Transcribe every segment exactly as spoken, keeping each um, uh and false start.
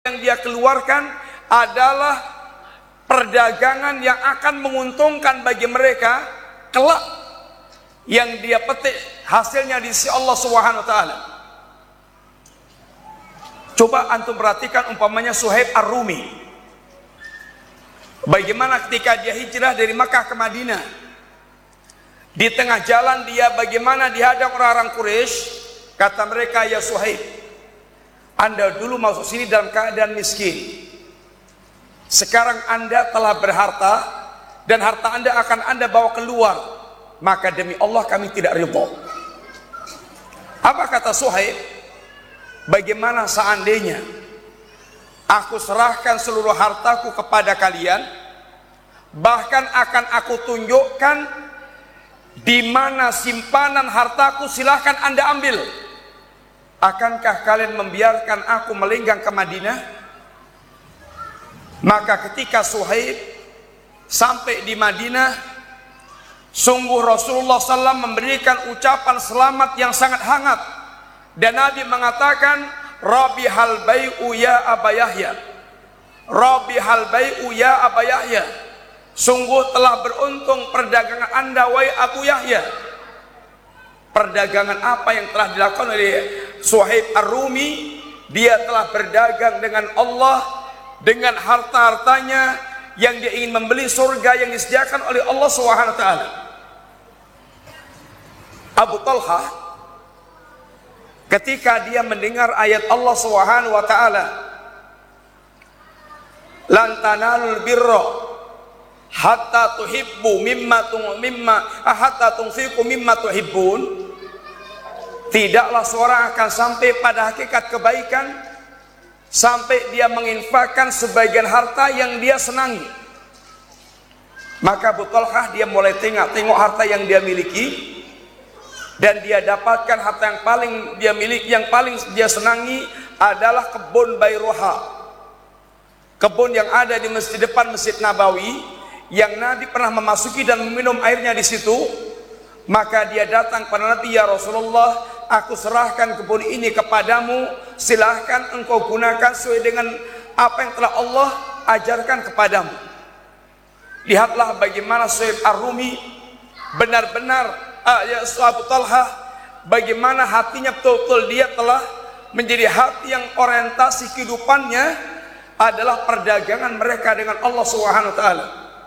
yang dia keluarkan adalah perdagangan yang akan menguntungkan bagi mereka kelak, yang dia petik hasilnya di sisi Allah Subhanahu wa taala. Coba antum perhatikan umpamanya Suhaib Ar-Rumi, bagaimana ketika dia hijrah dari Makkah ke Madinah, di tengah jalan dia bagaimana dihadang orang-orang Quraisy. Kata mereka, ya Suhaib, Anda dulu masuk sini dalam keadaan miskin, sekarang Anda telah berharta dan harta Anda akan Anda bawa keluar, maka demi Allah kami tidak ridha. Apa kata Suhaib? Bagaimana seandainya aku serahkan seluruh hartaku kepada kalian, bahkan akan aku tunjukkan di mana simpanan hartaku, silahkan Anda ambil. Akankah kalian membiarkan aku melenggang ke Madinah? Maka ketika Suhaib sampai di Madinah, sungguh Rasulullah sallallahu alaihi wasallam memberikan ucapan selamat yang sangat hangat, dan Nabi mengatakan, Rabi hal bai'u ya Aba Yahya, Rabi hal bai'u ya Aba Yahya, sungguh telah beruntung perdagangan Anda wahai Abu Yahya. Perdagangan apa yang telah dilakukan oleh Suhaib Ar-Rumi? Dia telah berdagang dengan Allah, dengan harta-hartanya yang dia ingin membeli surga yang disediakan oleh Allah Subhanahu wa taala. Abu Talha ketika dia mendengar ayat Allah Subhanahu wa taala, lan tanalul birra hatta tuhibbu mimma tung mimma hatta tunfiqu mimma tuhibbun, tidaklah seorang akan sampai pada hakikat kebaikan sampai dia menginfakkan sebagian harta yang dia senangi. Maka Abu Talhah dia mulai tengok-tengok harta yang dia miliki, dan dia dapatkan harta yang paling dia miliki, yang paling dia senangi adalah kebun Bairuha, kebun yang ada di masjid depan Masjid Nabawi, yang Nabi pernah memasuki dan meminum airnya di situ. Maka dia datang kepada Nabi, ya Rasulullah, aku serahkan kebun ini kepadamu, silahkan engkau gunakan sesuai dengan apa yang telah Allah ajarkan kepadamu. Lihatlah bagaimana Suhaib Ar-Rumi benar-benar ah, ya Abu Talha, bagaimana hatinya betul-betul dia telah menjadi hati yang orientasi kehidupannya adalah perdagangan mereka dengan Allah Subhanahu wa taala.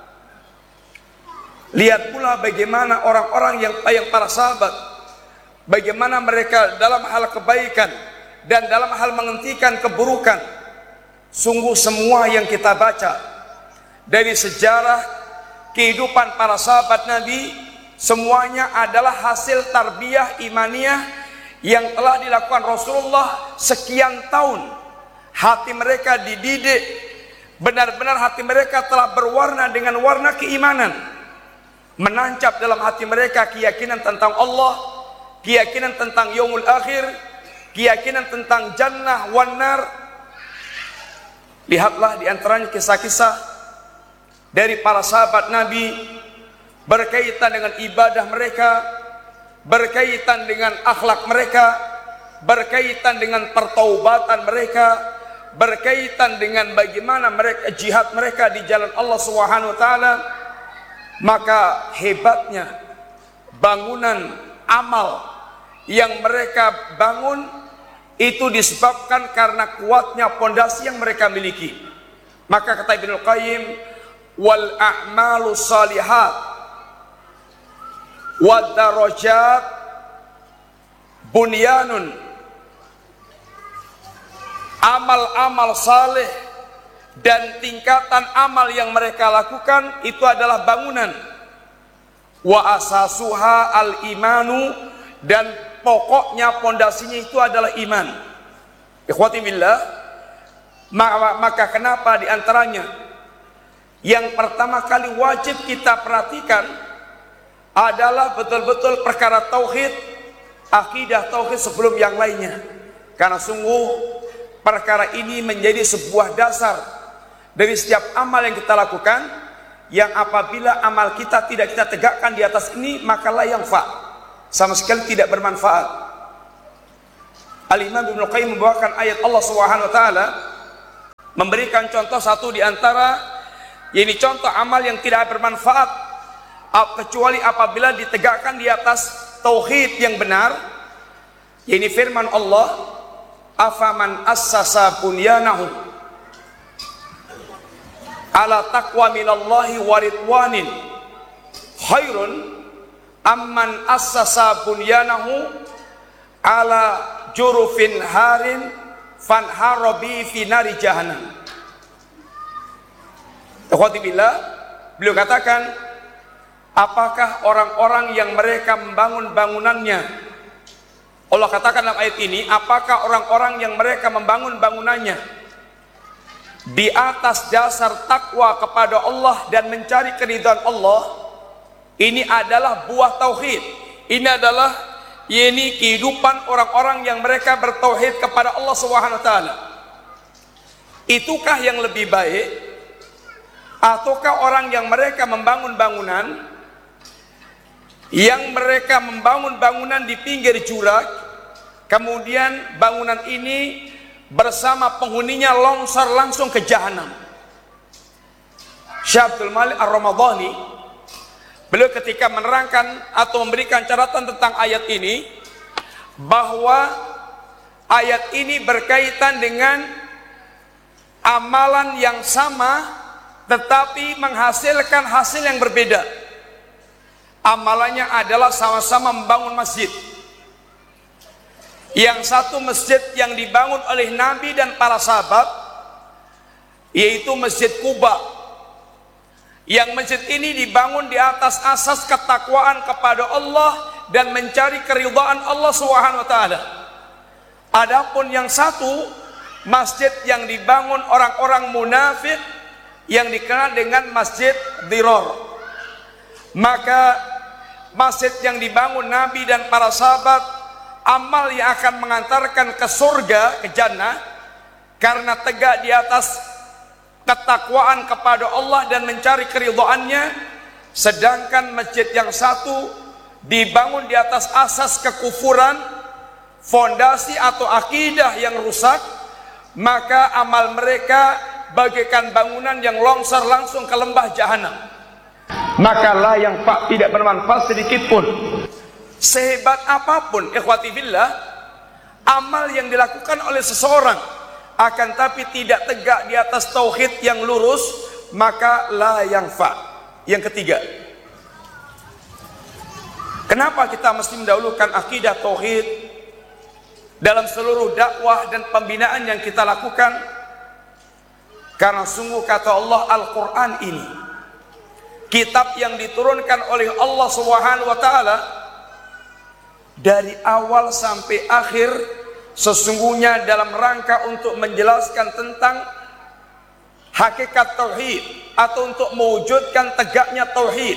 Lihat pula bagaimana orang-orang yang, yang para sahabat, bagaimana mereka dalam hal kebaikan dan dalam hal menghentikan keburukan. Sungguh semua yang kita baca dari sejarah kehidupan para sahabat Nabi, semuanya adalah hasil tarbiyah imaniyah yang telah dilakukan Rasulullah sekian tahun. Hati mereka dididik, benar-benar hati mereka telah berwarna dengan warna keimanan. Menancap dalam hati mereka keyakinan tentang Allah, keyakinan tentang yaumul akhir, keyakinan tentang jannah wan nar. Lihatlah di antaranya kisah-kisah dari para sahabat Nabi berkaitan dengan ibadah mereka, berkaitan dengan akhlak mereka, berkaitan dengan pertaubatan mereka, berkaitan dengan bagaimana mereka jihad mereka di jalan Allah Subhanahu wa taala. Maka hebatnya bangunan amal yang mereka bangun itu disebabkan karena kuatnya pondasi yang mereka miliki. Maka kata Ibnu Qayyim, wal a'malu salihat wad darajat bunyanun, amal-amal saleh dan tingkatan amal yang mereka lakukan itu adalah bangunan. Wa asasuha al-imanu, dan pokoknya pondasinya itu adalah iman. Ikhwati billah, maka kenapa di antaranya yang pertama kali wajib kita perhatikan adalah betul-betul perkara tauhid, akidah tauhid sebelum yang lainnya. Karena sungguh perkara ini menjadi sebuah dasar dari setiap amal yang kita lakukan, yang apabila amal kita tidak kita tegakkan di atas ini, maka la yanfa, sama sekali tidak bermanfaat. Al-Imam Ibnu Qayyim membawakan ayat Allah Subhanahu wa taala, memberikan contoh satu di antara ini contoh amal yang tidak bermanfaat kecuali apabila ditegakkan di atas tauhid yang benar. Ini firman Allah, afaman assasa bunyanahu ala taqwa minallahi wa ridwanin khairun amman assasa bunyanahu ala jurufin harin fanharabi fi nari jahannam. Ikhwati billah, beliau katakan, apakah orang-orang yang mereka membangun bangunannya, Allah katakan dalam ayat ini, apakah orang-orang yang mereka membangun bangunannya di atas dasar takwa kepada Allah dan mencari keridhaan Allah, ini adalah buah tauhid, ini adalah ini kehidupan orang-orang yang mereka bertauhid kepada Allah Subhanahu wa taala. Itukah yang lebih baik, ataukah orang yang mereka membangun bangunan yang mereka membangun bangunan di pinggir jurang, kemudian bangunan ini bersama penghuninya longsor langsung ke jahanam? Syekh Abdul Malik Ar-Ramadhani, beliau ketika menerangkan atau memberikan catatan tentang ayat ini, bahwa ayat ini berkaitan dengan amalan yang sama tetapi menghasilkan hasil yang berbeda. Amalannya adalah sama-sama membangun masjid. Yang satu masjid yang dibangun oleh Nabi dan para sahabat, yaitu Masjid Quba. Yang masjid ini dibangun di atas asas ketakwaan kepada Allah dan mencari keridhaan Allah Subhanahu wa taala. Adapun yang satu, masjid yang dibangun orang-orang munafik yang dikenal dengan Masjid Dirar. Maka masjid yang dibangun Nabi dan para sahabat, amal yang akan mengantarkan ke surga, ke jannah, karena tegak di atas ketakwaan kepada Allah dan mencari keridhaannya. Sedangkan masjid yang satu dibangun di atas asas kekufuran, fondasi atau akidah yang rusak, maka amal mereka bagaikan bangunan yang longsor langsung ke lembah jahanam. Maka la yang pak, tidak bermanfaat sedikit pun. Sehebat apapun ikhwati billah amal yang dilakukan oleh seseorang, akan tapi tidak tegak di atas tauhid yang lurus, maka la yang fa. Yang ketiga, kenapa kita mesti mendahulukan akidah tauhid dalam seluruh dakwah dan pembinaan yang kita lakukan? Karena sungguh kata Allah, Al-Quran ini kitab yang diturunkan oleh Allah Subhanahu wa taala, dari awal sampai akhir sesungguhnya dalam rangka untuk menjelaskan tentang hakikat tauhid atau untuk mewujudkan tegaknya tauhid.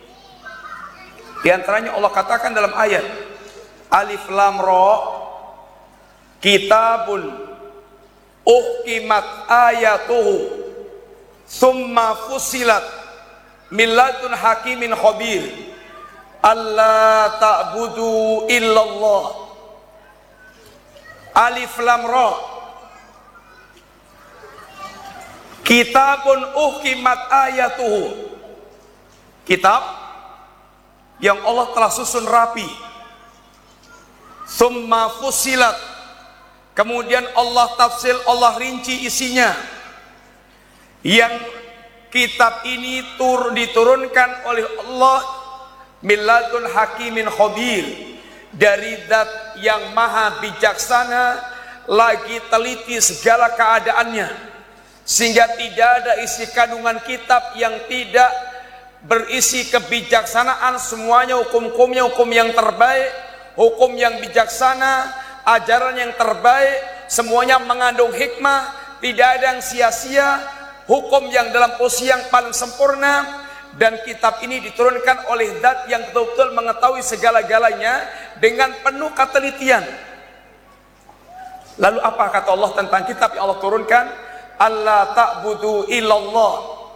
Di antaranya Allah katakan dalam ayat Alif Lam Ra, kitabun uhkimat ayatuhu summa fusilat min ladun hakimin khabir alla ta'budu illallah. Alif Lam Ra, kitabun uhkimat ayatuhu, kitab yang Allah telah susun rapi. Summa fusilat, kemudian Allah tafsir, Allah rinci isinya. Yang kitab ini tur diturunkan oleh Allah miladun hakimin khabir, dari zat yang maha bijaksana lagi teliti segala keadaannya, sehingga tidak ada isi kandungan kitab yang tidak berisi kebijaksanaan. Semuanya hukum-hukumnya hukum yang terbaik, hukum yang bijaksana, ajaran yang terbaik, semuanya mengandung hikmah, tidak ada yang sia-sia, hukum yang dalam posisi yang paling sempurna. Dan kitab ini diturunkan oleh zat yang betul-betul mengetahui segala-galanya dengan penuh ketelitian. Lalu apa kata Allah tentang kitab yang Allah turunkan? Alla ta'budu illallah,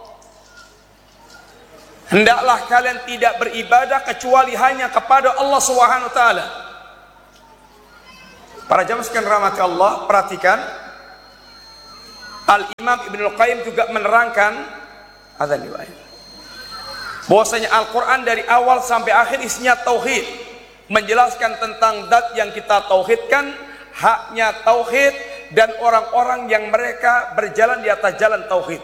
hendaklah kalian tidak beribadah kecuali hanya kepada Allah Subhanahu wa taala. Para jamaah sekalian rahmati Allah, perhatikan, Al-Imam Ibnul Qayyim juga menerangkan azan riwayat bahwasanya Al-Quran dari awal sampai akhir isinya tauhid, menjelaskan tentang zat yang kita tauhidkan, haknya tauhid, dan orang-orang yang mereka berjalan di atas jalan tauhid.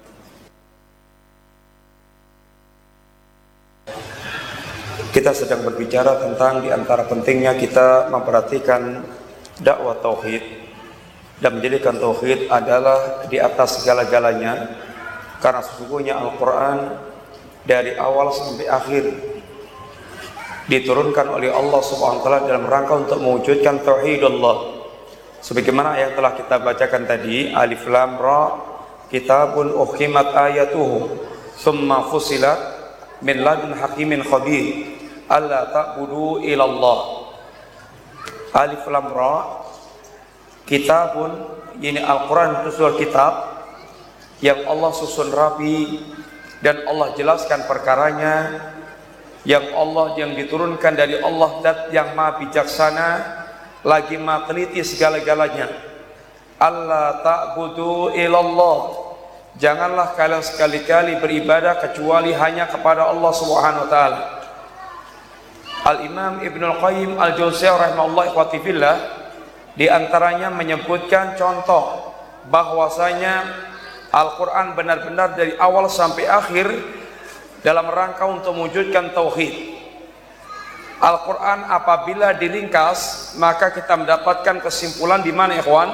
Kita sedang berbicara tentang di antara pentingnya kita memperhatikan dakwah tauhid dan menjadikan tauhid adalah di atas segala-galanya, karena sesungguhnya Al-Quran dari awal sampai akhir diturunkan oleh Allah Subhanahu wa taala dalam rangka untuk mewujudkan tauhid Allah. Sebagaimana yang telah kita bacakan tadi, Alif Lam Ra, kitabun uhkimat ayatuhu thumma fusilat min ladun hakimin khabir alla ta'budu ilallah. Alif Lam Ra, kitabun, ini Al-Quran itu sebuah kitab yang Allah susun rapi dan Allah jelaskan perkaranya, yang Allah yang diturunkan dari Allah dat yang maha bijaksana lagi maha teliti segala-galanya. Allah ta'budu ilallah, janganlah kalian sekali-kali beribadah kecuali hanya kepada Allah Subhanahu wa taala. Al-Imam Ibnul Qayyim Al-Jauziyah rahimahullah ikhwati fillah di antaranya menyebutkan contoh bahwasanya Al-Quran benar-benar dari awal sampai akhir dalam rangka untuk mewujudkan tauhid. Al-Quran apabila diringkas maka kita mendapatkan kesimpulan di mana ikhwan?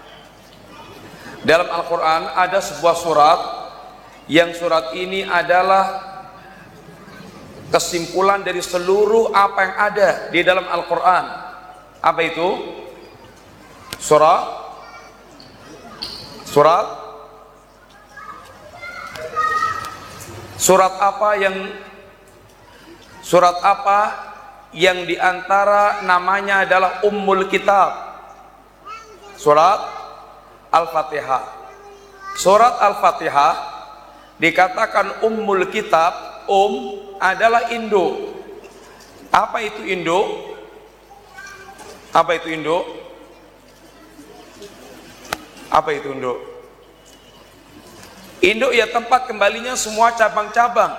Dalam Al-Quran ada sebuah surat yang surat ini adalah kesimpulan dari seluruh apa yang ada di dalam Al-Quran. Apa itu? Surah Surat Surat apa yang Surat apa yang diantara namanya adalah Ummul Kitab? Surat Al-Fatihah. Surat Al-Fatihah dikatakan Ummul Kitab. Um adalah induk. Apa itu induk? Apa itu induk? Apa itu induk? Induk ya tempat kembalinya semua cabang-cabang.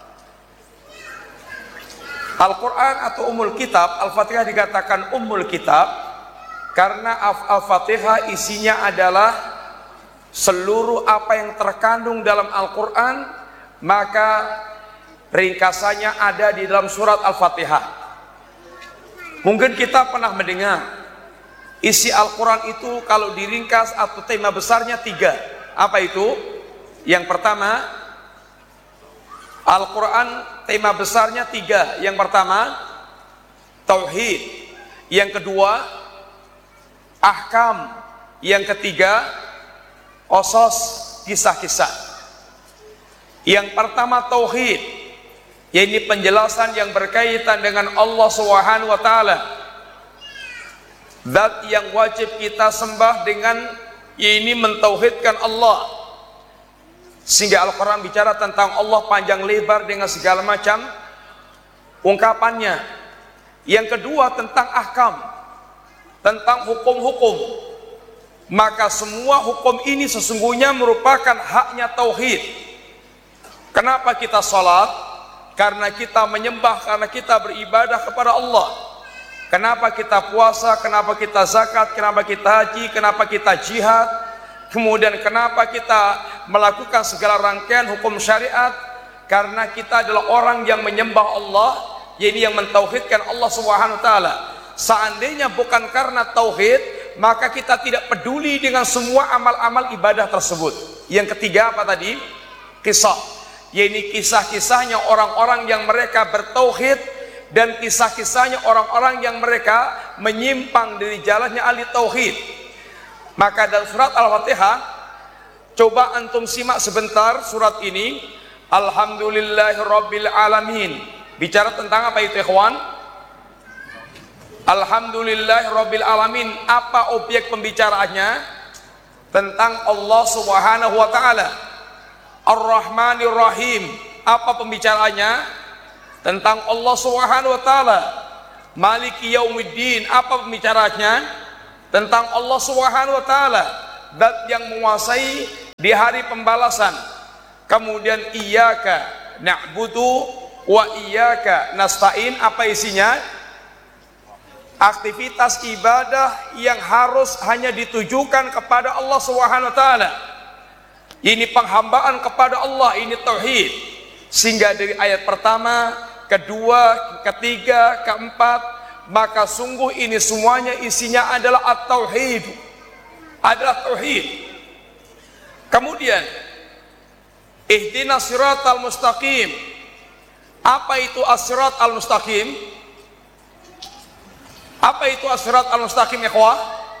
Al-Quran atau Ummul Kitab, Al-Fatihah dikatakan Ummul Kitab karena Al-Fatihah isinya adalah seluruh apa yang terkandung dalam Al-Quran, maka ringkasannya ada di dalam surat Al-Fatihah. Mungkin kita pernah mendengar isi Al-Quran itu kalau diringkas atau tema besarnya tiga. Apa itu? Yang pertama, Al-Quran tema besarnya tiga. Yang pertama, tauhid. Yang kedua, ahkam. Yang ketiga, qasas, kisah-kisah. Yang pertama tauhid, yaitu penjelasan yang berkaitan dengan Allah Subhanahu wa taala. Zat yang wajib kita sembah dengan ini mentauhidkan Allah. Sehingga Al-Quran bicara tentang Allah panjang lebar dengan segala macam ungkapannya. Yang kedua tentang ahkam, tentang hukum-hukum. Maka semua hukum ini sesungguhnya merupakan haknya tauhid. Kenapa kita sholat? Karena kita menyembah, karena kita beribadah kepada Allah. Kenapa kita puasa? Kenapa kita zakat? Kenapa kita haji? Kenapa kita jihad? Kemudian kenapa kita melakukan segala rangkaian hukum syariat? Karena kita adalah orang yang menyembah Allah, yaitu yang mentauhidkan Allah Subhanahu wa taala. Seandainya bukan karena tauhid, maka kita tidak peduli dengan semua amal-amal ibadah tersebut. Yang ketiga apa tadi? Kisah. Yaitu kisah-kisahnya orang-orang yang mereka bertauhid dan kisah-kisahnya orang-orang yang mereka menyimpang dari jalannya ahli tauhid. Maka dalam surat Al-Fatihah, coba antum simak sebentar surat ini. Alhamdulillahirabbil alamin. Bicara tentang apa itu ikhwan? Alhamdulillahirabbil alamin. Apa objek pembicaraannya? Tentang Allah Subhanahu wa taala. Ar-Rahmanir Rahim. Apa pembicaraannya? Tentang Allah Subhanahu wa taala. Maliki Yaumiddin. Apa pembicaraannya? Tentang Allah Subhanahu wa taala. zat yang menguasai di hari pembalasan. Kemudian iyyaka na'budu wa iyyaka nasta'in, apa isinya? Aktivitas ibadah yang harus hanya ditujukan kepada Allah Subhanahu wa taala. Ini penghambaan kepada Allah, ini tauhid. Sehingga dari ayat pertama, kedua, ketiga, keempat, maka sungguh ini semuanya isinya adalah at-tauhid. Adalah tauhid. Kemudian ihdinas siratal mustaqim. Apa itu as-sirat al-mustaqim? Apa itu as-sirat al-mustaqim, ikhwah?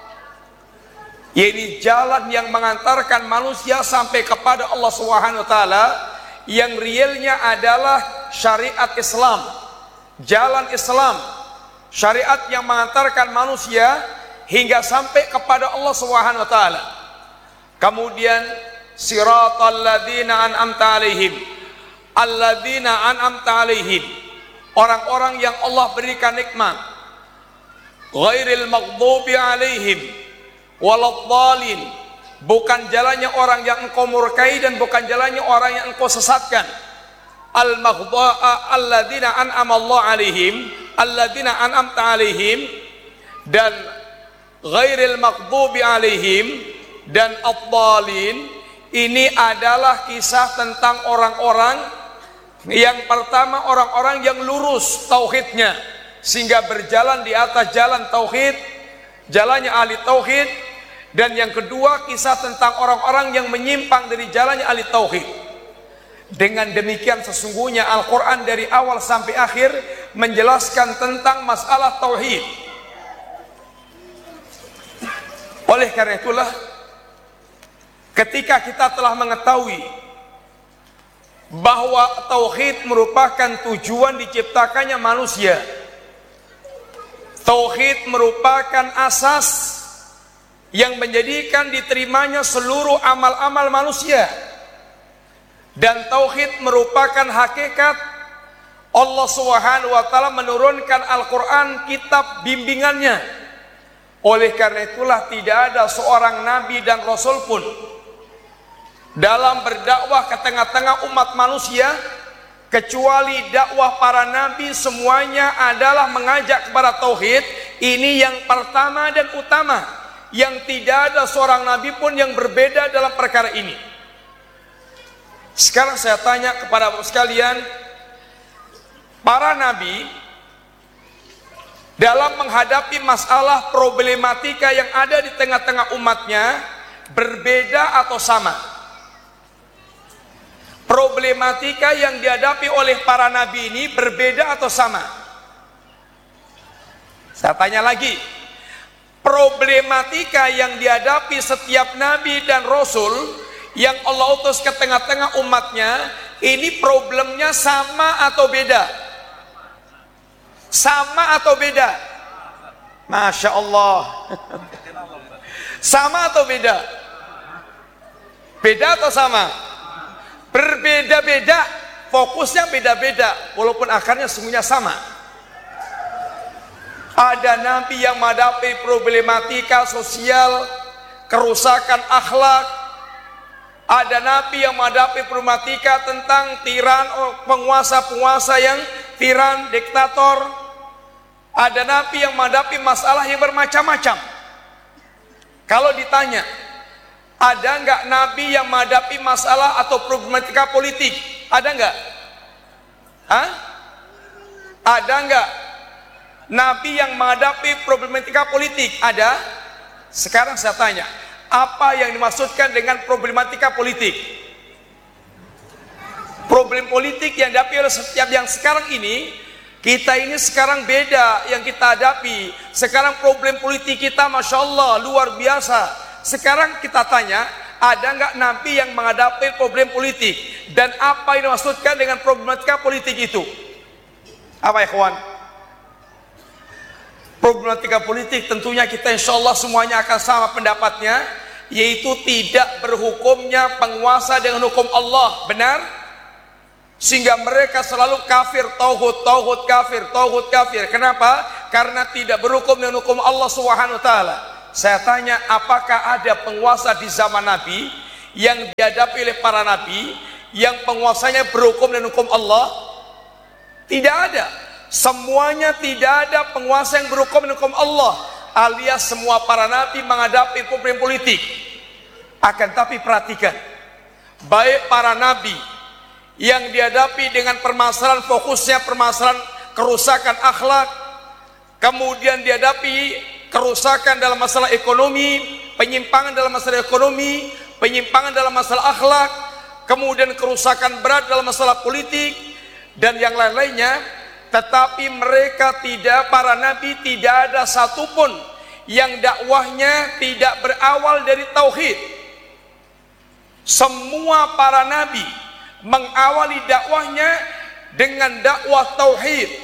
Yaitu jalan yang mengantarkan manusia sampai kepada Allah Subhanahu wa taala, yang realnya adalah syariat Islam. Jalan Islam, syariat yang mengantarkan manusia hingga sampai kepada Allah Subhanahu wa taala. Kemudian siratal ladzina an'amta alaihim. Alladzina an'amta alaihim, orang-orang yang Allah berikan nikmat. Ghairil maghdubi alaihim waladhdallin, bukan jalannya orang yang engkau murkai dan bukan jalannya orang yang engkau sesatkan. Al maghdu'a alladzina an'ama Allah alaihim, alladzina an'amta alaihim, dan ghairil maghdubi alaihim dan ad-dallin. Ini adalah kisah tentang orang-orang yang pertama, orang-orang yang lurus tauhidnya sehingga berjalan di atas jalan tauhid, jalannya ahli tauhid. Dan yang kedua, kisah tentang orang-orang yang menyimpang dari jalannya ahli tauhid. Dengan demikian sesungguhnya Al-Quran dari awal sampai akhir menjelaskan tentang masalah tauhid. Oleh karena itulah, ketika kita telah mengetahui bahwa tauhid merupakan tujuan diciptakannya manusia, tauhid merupakan asas yang menjadikan diterimanya seluruh amal-amal manusia, dan tauhid merupakan hakikat Allah Subhanahu wa taala menurunkan Al-Quran, kitab bimbingannya. Oleh karena itulah tidak ada seorang nabi dan rasul pun dalam berdakwah ke tengah-tengah umat manusia kecuali dakwah para nabi semuanya adalah mengajak kepada tauhid. Ini yang pertama dan utama, yang tidak ada seorang nabi pun yang berbeda dalam perkara ini. Sekarang saya tanya kepada Bapak sekalian, para nabi dalam menghadapi masalah problematika yang ada di tengah-tengah umatnya berbeda atau sama? Problematika yang dihadapi oleh para nabi ini berbeda atau sama? Saya tanya lagi, problematika yang dihadapi setiap nabi dan rasul yang Allah utus ke tengah-tengah umatnya, ini problemnya sama atau beda? Sama atau beda? Masya Allah. Sama atau beda? Beda atau sama? Berbeda-beda, fokusnya beda-beda, walaupun akarnya semuanya sama. Ada nabi yang menghadapi problematika sosial, kerusakan akhlak. Ada nabi yang menghadapi problematika tentang tiran, penguasa-penguasa yang tiran, diktator. Ada nabi yang menghadapi masalah yang bermacam-macam. Kalau ditanya, ada enggak nabi yang menghadapi masalah atau problematika politik? Ada enggak? Hah? Ada enggak nabi yang menghadapi problematika politik? Ada? Sekarang saya tanya, apa yang dimaksudkan dengan problematika politik? Problem politik yang dihadapi oleh setiap yang sekarang ini, kita ini sekarang beda yang kita hadapi. Sekarang problem politik kita Masya Allah luar biasa. Sekarang kita tanya, ada nggak nabi yang menghadapi problem politik? Dan apa yang dimaksudkan dengan problematika politik itu? Apa ya kawan? Problematika politik tentunya kita insya Allah semuanya akan sama pendapatnya, yaitu tidak berhukumnya penguasa dengan hukum Allah. Benar? Sehingga mereka selalu kafir, tauhid, tauhid kafir, tauhid kafir. Kenapa? Karena tidak berhukum dengan hukum Allah Subhanahu wa taala. Saya tanya, apakah ada penguasa di zaman Nabi yang dihadapi oleh para nabi yang penguasanya berhukum dan hukum Allah? Tidak ada. Semuanya tidak ada penguasa yang berhukum dan hukum Allah, alias semua para nabi menghadapi problem politik. Akan tapi perhatikan, baik para nabi yang dihadapi dengan permasalahan, fokusnya permasalahan kerusakan akhlak, kemudian dihadapi kerusakan dalam masalah ekonomi, penyimpangan dalam masalah ekonomi, penyimpangan dalam masalah akhlak, kemudian kerusakan berat dalam masalah politik dan yang lain-lainnya, tetapi mereka tidak, para nabi tidak ada satupun yang dakwahnya tidak berawal dari tauhid. Semua para nabi mengawali dakwahnya dengan dakwah tauhid.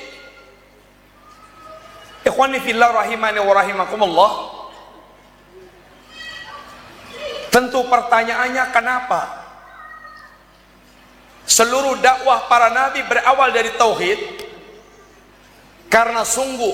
Ikhwani fillah rahimani wa rahimakumullah. Tentu pertanyaannya, kenapa seluruh dakwah para nabi berawal dari tauhid? Karena sungguh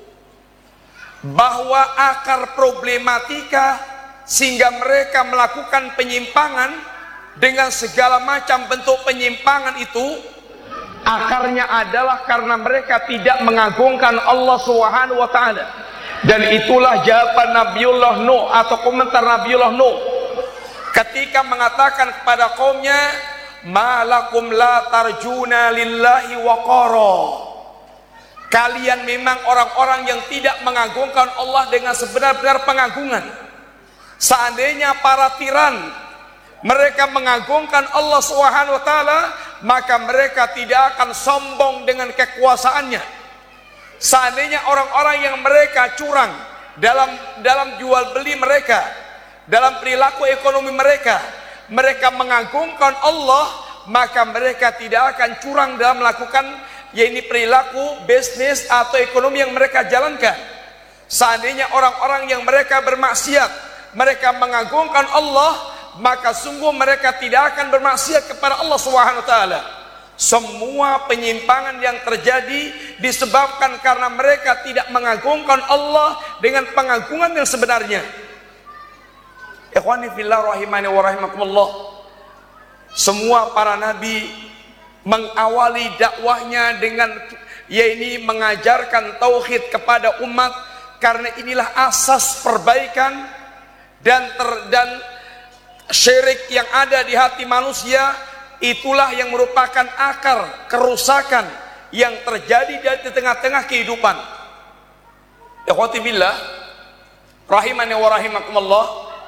bahwa akar problematika sehingga mereka melakukan penyimpangan dengan segala macam bentuk penyimpangan itu, akarnya adalah karena mereka tidak mengagungkan Allah Subhanahu wa taala. Dan itulah jawaban Nabiullah Nuh atau komentar Nabiullah Nuh ketika mengatakan kepada kaumnya, malakum la tarjuna lillahi waqara. Kalian memang orang-orang yang tidak mengagungkan Allah dengan sebenar-benar pengagungan. Seandainya para tiran mereka mengagungkan Allah Subhanahu wa taala, maka mereka tidak akan sombong dengan kekuasaannya. Seandainya orang-orang yang mereka curang dalam dalam jual beli mereka, dalam perilaku ekonomi mereka, mereka mengagungkan Allah, maka mereka tidak akan curang dalam melakukan yaitu perilaku bisnis atau ekonomi yang mereka jalankan. Seandainya orang-orang yang mereka bermaksiat, mereka mengagungkan Allah, maka sungguh mereka tidak akan bermaksiat kepada Allah Subhanahu wa taala. Semua penyimpangan yang terjadi disebabkan karena mereka tidak mengagungkan Allah dengan pengagungan yang sebenarnya. Ikhwani fillah rahimani wa rahimakumullah. Semua para nabi mengawali dakwahnya dengan yaitu mengajarkan tauhid kepada umat, karena inilah asas perbaikan dan ter, dan syirik yang ada di hati manusia. Itulah yang merupakan akar kerusakan yang terjadi di tengah-tengah kehidupan. Ikhwati billah rahimani wa rahimakumullah.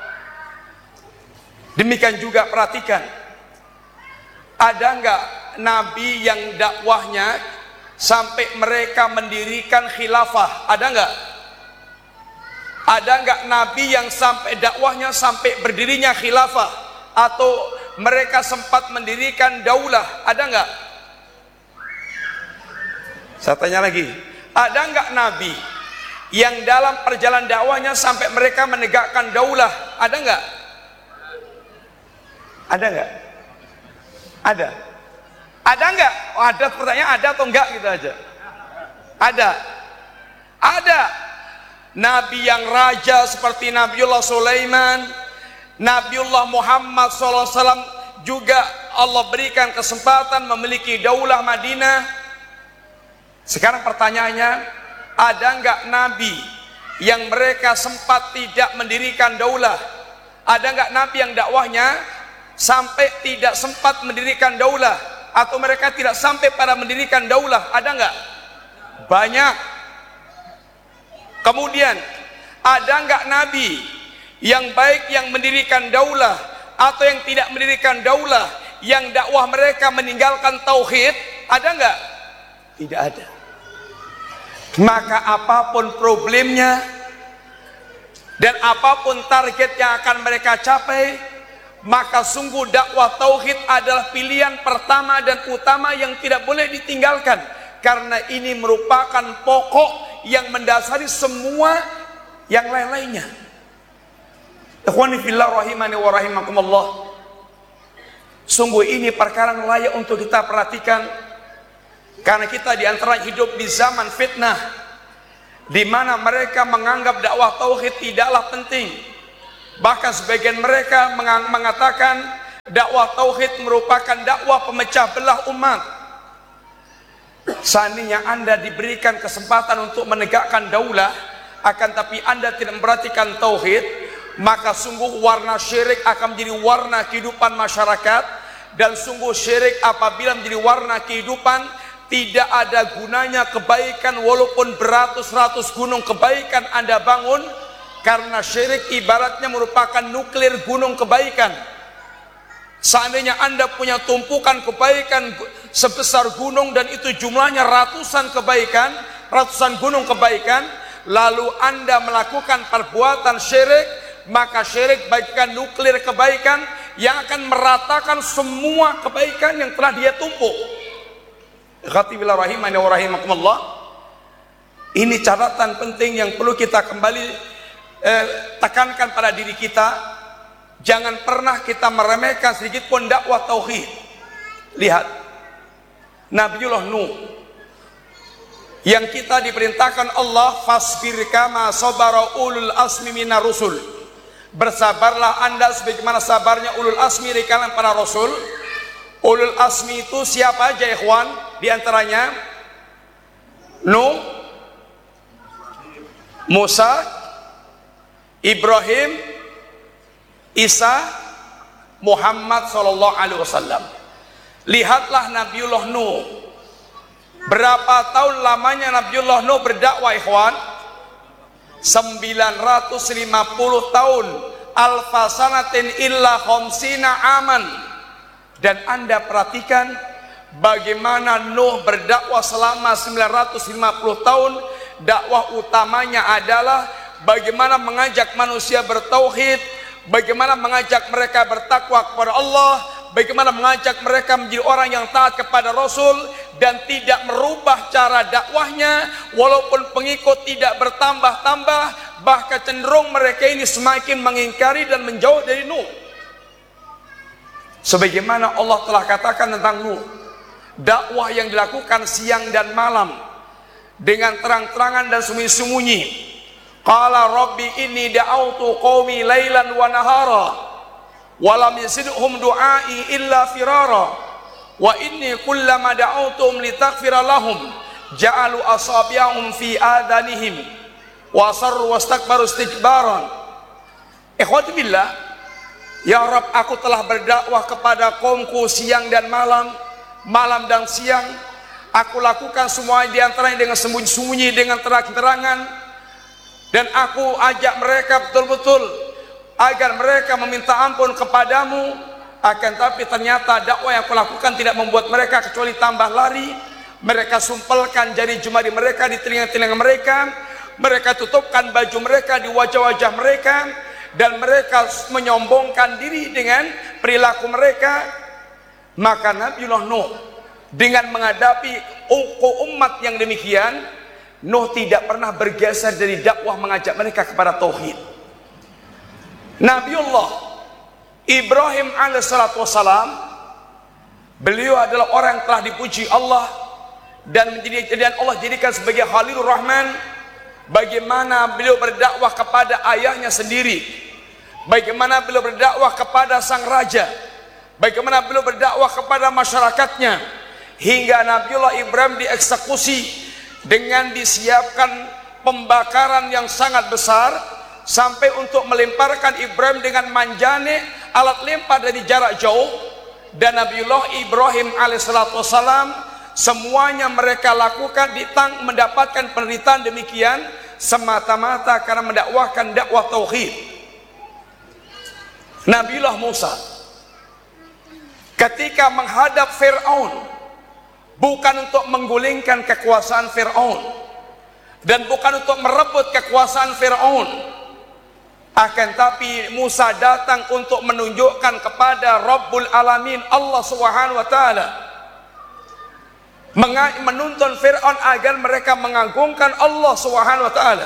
Demikian juga perhatikan, ada enggak nabi yang dakwahnya sampai mereka mendirikan khilafah? Ada enggak? Ada enggak nabi yang sampai dakwahnya sampai berdirinya khilafah atau mereka sempat mendirikan daulah? Ada enggak? Saya tanya lagi, ada enggak nabi yang dalam perjalanan dakwahnya sampai mereka menegakkan daulah? Ada enggak? Ada enggak? Ada. Ada enggak? Oh, ada, pertanyaan ada atau enggak gitu aja. Ada. Ada. Nabi yang raja seperti Nabiullah Sulaiman, Nabiullah Muhammad shallallahu alaihi wasallam juga Allah berikan kesempatan memiliki daulah Madinah. Sekarang pertanyaannya, ada enggak nabi yang mereka sempat tidak mendirikan daulah? Ada enggak nabi yang dakwahnya sampai tidak sempat mendirikan daulah, atau mereka tidak sampai pada mendirikan daulah? Ada enggak? Banyak. Kemudian ada enggak nabi yang baik yang mendirikan daulah atau yang tidak mendirikan daulah, yang dakwah mereka meninggalkan tauhid? Ada enggak? Tidak ada. Maka apapun problemnya dan apapun target yang akan mereka capai, maka sungguh dakwah tauhid adalah pilihan pertama dan utama yang tidak boleh ditinggalkan, karena ini merupakan pokok yang mendasari semua yang lain-lainnya. Ikhwani fillah rahimani wa rahimakumullah. Sungguh ini perkara yang layak untuk kita perhatikan, karena kita di antara hidup di zaman fitnah, di mana mereka menganggap dakwah tauhid tidaklah penting. Bahkan sebagian mereka mengatakan dakwah tauhid merupakan dakwah pemecah belah umat. Seandainya Anda diberikan kesempatan untuk menegakkan daulah, akan tapi Anda tidak memperhatikan tauhid, maka sungguh warna syirik akan menjadi warna kehidupan masyarakat. Dan sungguh syirik apabila menjadi warna kehidupan, tidak ada gunanya kebaikan walaupun beratus-ratus gunung kebaikan Anda bangun, karena syirik ibaratnya merupakan nuklir gunung kebaikan. Seandainya Anda punya tumpukan kebaikan sebesar gunung dan itu jumlahnya ratusan kebaikan, ratusan gunung kebaikan, lalu Anda melakukan perbuatan syirik, maka syirik bagikan nuklir kebaikan yang akan meratakan semua kebaikan yang telah dia tumpuk. Khatibillah rahimani wa rahimakumullah. Ini catatan penting yang perlu kita kembali eh, tekankan pada diri kita. Jangan pernah kita meremehkan sedikit pun dakwah tauhid. Lihat Nabiullah Nuh, yang kita diperintahkan Allah, fasbir kama sabara ulul asmi minar rusul. Bersabarlah Anda sebagaimana sabarnya ulul asmi dari kalangan para rasul. Ulul asmi itu siapa aja ikhwan? Di antaranya Nuh, Musa, Ibrahim, Isa, Muhammad sallallahu alaihi wasallam. Lihatlah Nabiullah Nuh. Berapa tahun lamanya Nabiullah Nuh berdakwah ikhwan? sembilan ratus lima puluh tahun. Alfa sanatin illa khamsina aman. Dan Anda perhatikan bagaimana Nuh berdakwah selama sembilan ratus lima puluh tahun. Dakwah utamanya adalah bagaimana mengajak manusia bertauhid, bagaimana mengajak mereka bertakwa kepada Allah, bagaimana mengajak mereka menjadi orang yang taat kepada Rasul, dan tidak merubah cara dakwahnya walaupun pengikut tidak bertambah-tambah, bahkan cenderung mereka ini semakin mengingkari dan menjauh dari Nuh. Sebagaimana Allah telah katakan tentang Nuh, dakwah yang dilakukan siang dan malam dengan terang-terangan dan sembunyi-sembunyi. Qala rabbi inni da'autu qaumi lailan wa nahara wa lam yazidhum du'ai illa firara wa inni kullama da'autum litaghfira lahum ja'alu asabi'ahum fi adanihim wa sarru wastakbaru istikbaran. Ikhwati billah, ya Rabb, aku telah berdakwah kepada kaumku siang dan malam, malam dan siang. Aku lakukan semua di antaranya dengan sembunyi-sembunyi, dengan terang-terangan. Dan aku ajak mereka betul-betul agar mereka meminta ampun kepadamu. Akan tapi ternyata dakwah yang aku lakukan tidak membuat mereka kecuali tambah lari. Mereka sumpelkan jari jemari mereka di telinga-telinga mereka. Mereka tutupkan baju mereka di wajah-wajah mereka. Dan mereka menyombongkan diri dengan perilaku mereka. Maka Nabiullah Nuh dengan menghadapi umat yang demikian, Nuh tidak pernah bergeser dari dakwah mengajak mereka kepada tauhid. Nabiullah Ibrahim alaihissalatu wassalam, beliau adalah orang yang telah dipuji Allah dan menjadi dan Allah jadikan sebagai Khalilur Rahman. Bagaimana beliau berdakwah kepada ayahnya sendiri, bagaimana beliau berdakwah kepada sang raja, bagaimana beliau berdakwah kepada masyarakatnya, hingga Nabiullah Ibrahim dieksekusi dengan disiapkan pembakaran yang sangat besar, sampai untuk melemparkan Ibrahim dengan manjane, alat lempar dari jarak jauh. Dan Nabiullah Ibrahim alaihissalatu wassalam, semuanya mereka lakukan ditang mendapatkan penderitaan demikian semata-mata karena mendakwahkan dakwah tauhid. Nabiullah Musa ketika menghadap Fir'aun, bukan untuk menggulingkan kekuasaan Fir'aun dan bukan untuk merebut kekuasaan Fir'aun, akan tapi Musa datang untuk menunjukkan kepada Rabbul Alamin, Allah Subhanahu wa Ta'ala, menuntun Fir'aun agar mereka mengagungkan Allah Subhanahu wa Ta'ala.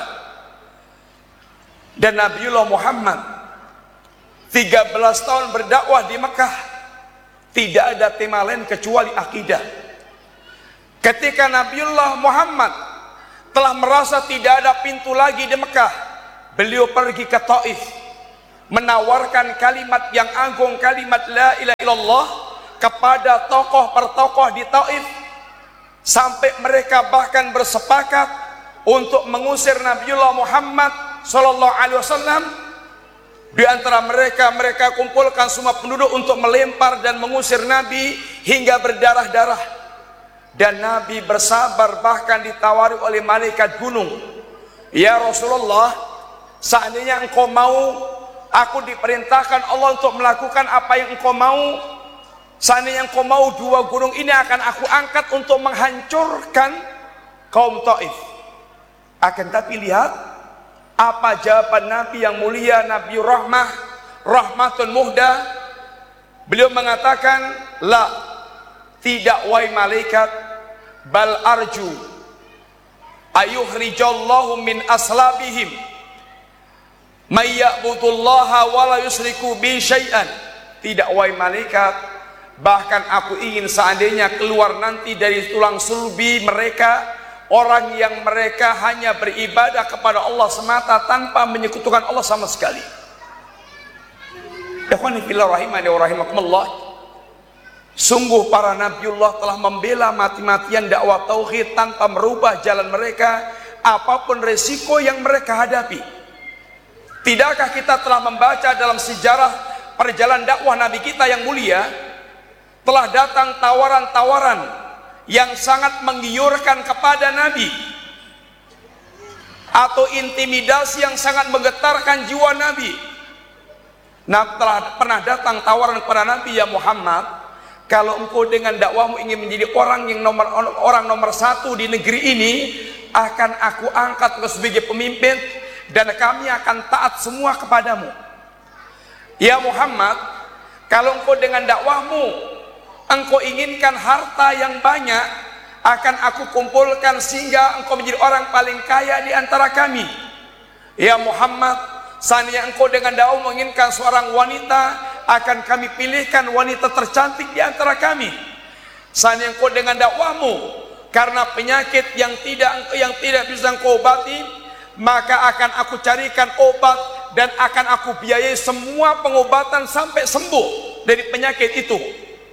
Dan Nabiullah Muhammad tiga belas tahun berdakwah di Mekah, tidak ada tema lain kecuali akidah. Ketika Nabiullah Muhammad telah merasa tidak ada pintu lagi di Mekah, beliau pergi ke Taif, menawarkan kalimat yang agung, kalimat la ilaha illallah kepada tokoh per tokoh di Taif, sampai mereka bahkan bersepakat untuk mengusir Nabiullah Muhammad sallallahu alaihi wasallam. Di antara mereka, mereka kumpulkan semua penduduk untuk melempar dan mengusir Nabi hingga berdarah-darah. Dan Nabi bersabar, bahkan ditawari oleh malaikat gunung, ya Rasulullah, seandainya engkau mau, aku diperintahkan Allah untuk melakukan apa yang engkau mau. Seandainya engkau mau, dua gunung ini akan aku angkat untuk menghancurkan kaum Taif. Akan tapi lihat apa jawaban Nabi yang mulia, Nabi Rahmah, Rahmatun Muhda. Beliau mengatakan, la, tidak wahai malaikat, bal arju ayuhrijallahu min aslabihim may ya'budullaha wa la yusriku bi syai'an. Tidak wahai malaikat, bahkan aku ingin seandainya keluar nanti dari tulang sulbi mereka orang yang mereka hanya beribadah kepada Allah semata tanpa menyekutukan Allah sama sekali. Ikhwani fillah rahimani wa rahimakumullah, sungguh para Nabiullah telah membela mati-matian dakwah tauhid tanpa merubah jalan mereka apapun resiko yang mereka hadapi. Tidakkah kita telah membaca dalam sejarah perjalanan dakwah Nabi kita yang mulia, telah datang tawaran-tawaran yang sangat menggiurkan kepada Nabi, atau intimidasi yang sangat menggetarkan jiwa Nabi. Nah, telah pernah datang tawaran kepada Nabi, ya Muhammad, kalau engkau dengan dakwahmu ingin menjadi orang yang nomor orang nomor satu di negeri ini, akan aku angkat engkau sebagai pemimpin dan kami akan taat semua kepadamu. Ya Muhammad, kalau engkau dengan dakwahmu engkau inginkan harta yang banyak, akan aku kumpulkan sehingga engkau menjadi orang paling kaya di antara kami. Ya Muhammad, seandainya engkau dengan dakwah menginginkan seorang wanita, akan kami pilihkan wanita tercantik di antara kami. Seandainya engkau dengan dakwahmu karena penyakit yang tidak yang tidak bisa engkau obati, maka akan aku carikan obat dan akan aku biayai semua pengobatan sampai sembuh dari penyakit itu.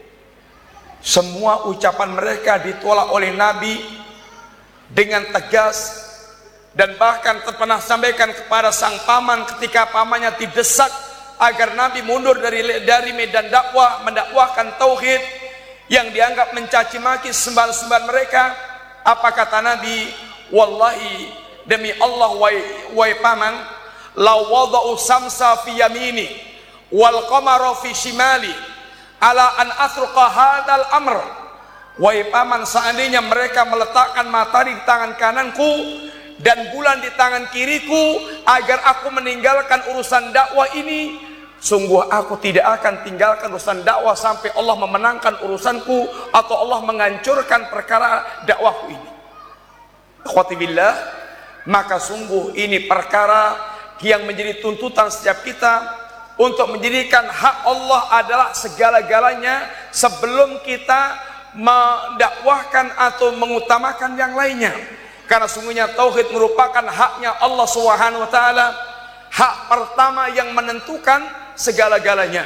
Semua ucapan mereka ditolak oleh Nabi dengan tegas, dan bahkan pernah sampaikan kepada sang paman ketika pamannya didesak agar Nabi mundur dari dari medan dakwah, mendakwahkan tauhid yang dianggap mencaci maki sembahan-sembahan mereka. Apa kata Nabi? Wallahi, demi Allah wahai paman, la wada'u samsa fi yamini wal qamara fi shimali ala an asruqa hadal amr. Wahai paman, seandainya mereka meletakkan matahari di tangan kananku dan bulan di tangan kiriku agar aku meninggalkan urusan dakwah ini, sungguh aku tidak akan tinggalkan urusan dakwah sampai Allah memenangkan urusanku atau Allah menghancurkan perkara dakwahku ini. Akhwati billah, maka sungguh ini perkara yang menjadi tuntutan setiap kita untuk menjadikan hak Allah adalah segala-galanya sebelum kita mendakwahkan atau mengutamakan yang lainnya. Karena sungguhnya tauhid merupakan haknya Allah Subhanahu wa taala, hak pertama yang menentukan segala-galanya.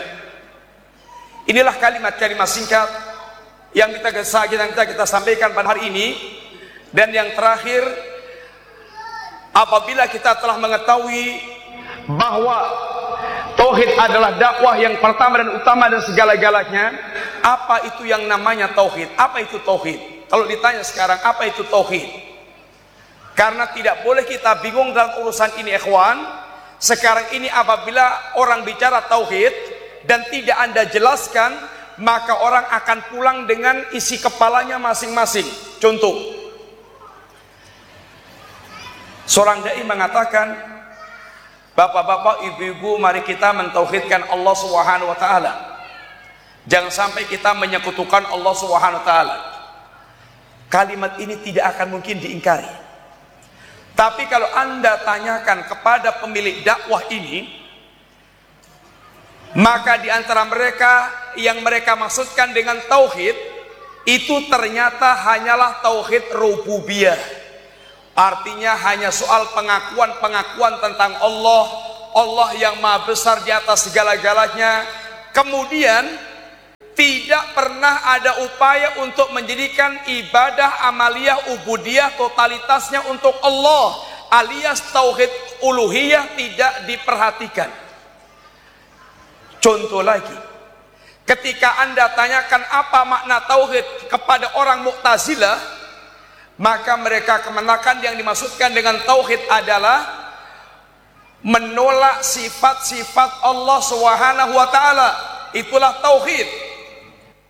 Inilah kalimat-kalimat singkat yang kita kita, kita kita sampaikan pada hari ini. Dan yang terakhir, apabila kita telah mengetahui bahwa tauhid adalah dakwah yang pertama dan utama dan segala-galanya, apa itu yang namanya tauhid? Apa itu tauhid? Kalau ditanya sekarang apa itu tauhid? Karena tidak boleh kita bingung dalam urusan ini, ikhwan. Sekarang ini apabila orang bicara tauhid dan tidak Anda jelaskan, maka orang akan pulang dengan isi kepalanya masing-masing. Contoh, seorang dai mengatakan, bapak-bapak, ibu-ibu, mari kita mentauhidkan Allah Subhanahu wa taala. Jangan sampai kita menyekutukan Allah Subhanahu wa taala. Kalimat ini tidak akan mungkin diingkari. Tapi kalau Anda tanyakan kepada pemilik dakwah ini, maka di antara mereka yang mereka maksudkan dengan tauhid itu ternyata hanyalah tauhid rububiyah. Artinya hanya soal pengakuan-pengakuan tentang Allah, Allah yang maha besar di atas segala-galanya. Kemudian tidak pernah ada upaya untuk menjadikan ibadah amaliyah ubudiyah totalitasnya untuk Allah, alias tauhid uluhiyah tidak diperhatikan. Contoh lagi, ketika Anda tanyakan apa makna tauhid kepada orang Mu'tazilah, maka mereka kemenakan yang dimaksudkan dengan tauhid adalah menolak sifat-sifat Allah Subhanahu wa taala. Itulah tauhid.